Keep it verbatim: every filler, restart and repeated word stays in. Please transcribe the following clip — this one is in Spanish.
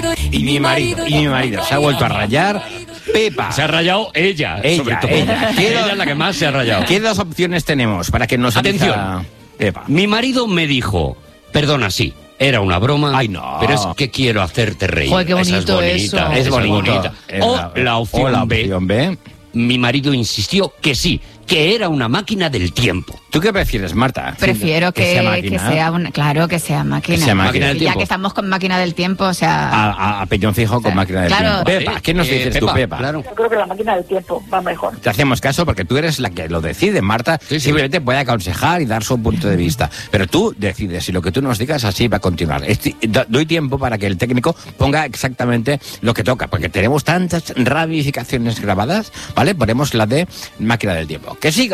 Y mi marido, y mi marido se ha vuelto a rayar. Pepa. Se ha rayado ella, Ella, sobre todo. ella. Ella es la que más se ha rayado. ¿Qué dos opciones tenemos para que nos Atención. elija Pepa? Mi marido me dijo, perdona, sí, era una broma, Ay, no. pero es que quiero hacerte reír. Joder, qué Esa bonito es bonita, eso. esa Es bonito. bonita. Es O la- la opción, o la B, opción B. mi marido insistió que sí, que era una máquina del tiempo. ¿Tú qué prefieres, Marta? Prefiero que, que sea que máquina. sea una, claro, que sea máquina. Que sea máquina del Y tiempo. ya que estamos con máquina del tiempo, o sea, A, a, a peñón fijo con O sea, máquina del claro. tiempo. Pepa, ¿qué nos Eh, dices tú, Pepa? Claro. Yo creo que la máquina del tiempo va mejor. Te hacemos caso porque tú eres la que lo decide, Marta. Sí, sí. Simplemente puede aconsejar y dar su punto de vista. Pero tú decides, y lo que tú nos digas así va a continuar. Esti- do- doy tiempo para que el técnico ponga exactamente lo que toca, porque tenemos tantas ramificaciones grabadas, ¿vale? Ponemos la de máquina del tiempo. ¡Que siga!